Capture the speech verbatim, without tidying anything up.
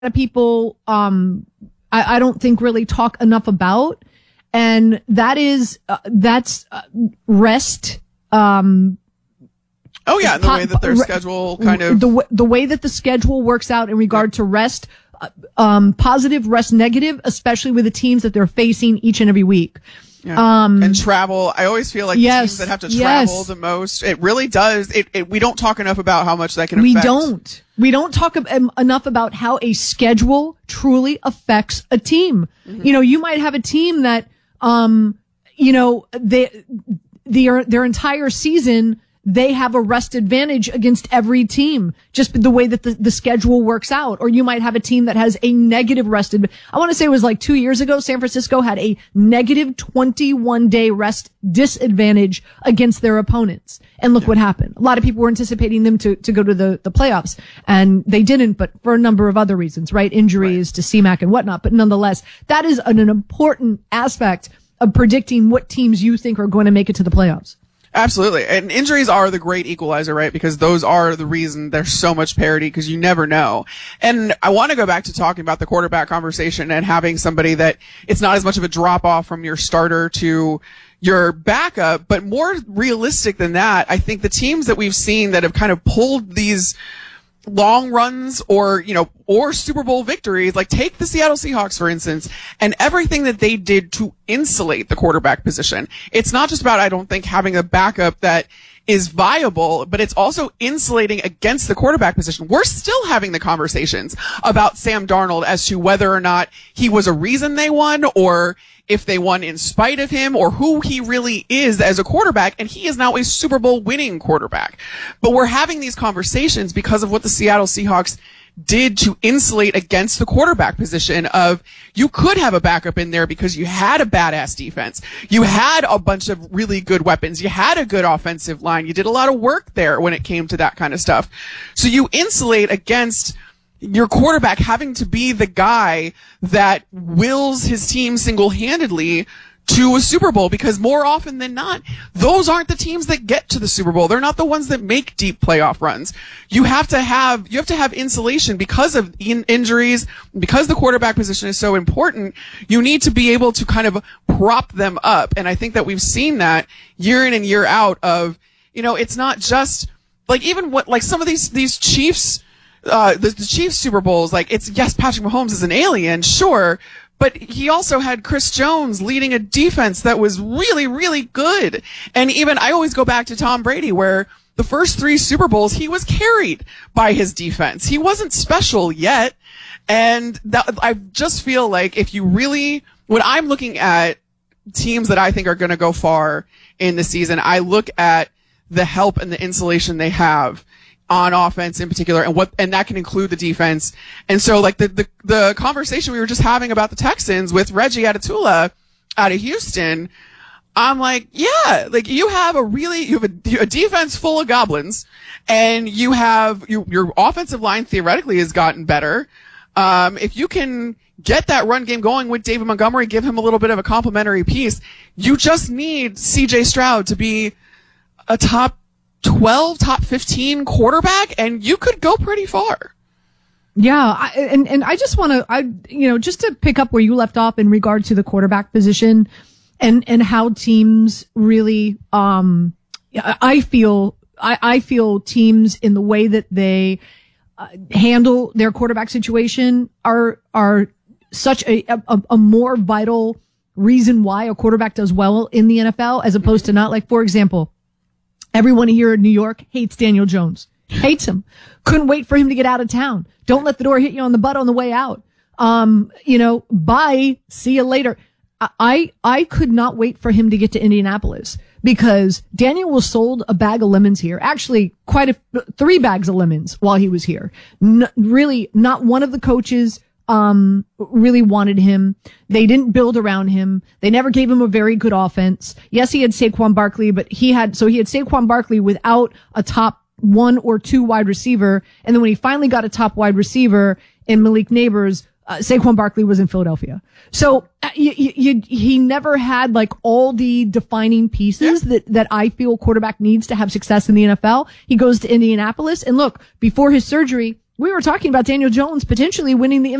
of people, um, I, I don't think really talk enough about. And that is, uh, that's uh, rest. Um, oh yeah, the po- way that their re- schedule kind of. The, the way that the schedule works out in regard to rest, uh, um, positive, rest negative, especially with the teams that they're facing each and every week. Yeah. Um, and travel. I always feel like yes, the teams that have to travel yes. the most, it really does. It, it, we don't talk enough about how much that can we affect. We don't. We don't talk um, enough about how a schedule truly affects a team. Mm-hmm. You know, you might have a team that, um, you know, they, their, their entire season, they have a rest advantage against every team, just the way that the, the schedule works out. Or you might have a team that has a negative rest. Ad- I want to say it was like two years ago, San Francisco had a negative twenty-one day rest disadvantage against their opponents. And look yeah. what happened. A lot of people were anticipating them to, to go to the, the playoffs, and they didn't, but for a number of other reasons, right? Injuries right. to C-Mac and whatnot. But nonetheless, that is an, an important aspect of predicting what teams you think are going to make it to the playoffs. Absolutely. And injuries are the great equalizer, right? Because those are the reason there's so much parity, because you never know. And I want to go back to talking about the quarterback conversation and having somebody that it's not as much of a drop off from your starter to your backup, but more realistic than that. I think the teams that we've seen that have kind of pulled these long runs or, you know, or Super Bowl victories, like take the Seattle Seahawks, for instance, and everything that they did to insulate the quarterback position. It's not just about, I don't think, having a backup that is viable, but it's also insulating against the quarterback position. We're still having the conversations about Sam Darnold as to whether or not he was a reason they won, or if they won in spite of him, or who he really is as a quarterback, and he is now a Super Bowl winning quarterback. But we're having these conversations because of what the Seattle Seahawks did to insulate against the quarterback position of, you could have a backup in there because you had a badass defense. You had a bunch of really good weapons. You had a good offensive line. You did a lot of work there when it came to that kind of stuff. So you insulate against your quarterback having to be the guy that wills his team single-handedly to a Super Bowl, because more often than not, those aren't the teams that get to the Super Bowl. They're not the ones that make deep playoff runs. You have to have, you have to have insulation because of in- injuries, because the quarterback position is so important. You need to be able to kind of prop them up. And I think that we've seen that year in and year out of, you know, it's not just like even what, like some of these, these Chiefs, uh, the, the Chiefs Super Bowls, like it's, yes, Patrick Mahomes is an alien, sure. But he also had Chris Jones leading a defense that was really, really good. And even, I always go back to Tom Brady, where the first three Super Bowls, he was carried by his defense. He wasn't special yet. And that, I just feel like if you really, when I'm looking at teams that I think are going to go far in the season, I look at the help and the insulation they have on offense in particular, and what, and that can include the defense. And so like the, the, the conversation we were just having about the Texans with Reggie Atatula out of Houston, I'm like, yeah, like you have a really, you have a, a defense full of goblins, and you have, you, your offensive line theoretically has gotten better. Um, if you can get that run game going with David Montgomery, give him a little bit of a complimentary piece, you just need C J Stroud to be a top twelve, top fifteen quarterback, and you could go pretty far. Yeah. I, and, and I just want to, I, you know, just to pick up where you left off in regard to the quarterback position and, and how teams really, um, I feel, I, I feel teams in the way that they uh, handle their quarterback situation are, are such a, a, a more vital reason why a quarterback does well in the N F L, as opposed to not, like, for example, everyone here in New York hates Daniel Jones. Hates him. Couldn't wait for him to get out of town. Don't let the door hit you on the butt on the way out. Um, you know, bye. See you later. I, I could not wait for him to get to Indianapolis, because Daniel was sold a bag of lemons here. Actually, quite a, three bags of lemons while he was here. N- really, not one of the coaches um, really wanted him. They didn't build around him. They never gave him a very good offense. Yes, he had Saquon Barkley, but he had, so he had Saquon Barkley without a top one or two wide receiver. And then when he finally got a top wide receiver in Malik Neighbors, uh, Saquon Barkley was in Philadelphia. So uh, you, you, he never had like all the defining pieces yeah. that, that I feel quarterback needs to have success in the N F L. He goes to Indianapolis, and look, before his surgery, we were talking about Daniel Jones potentially winning the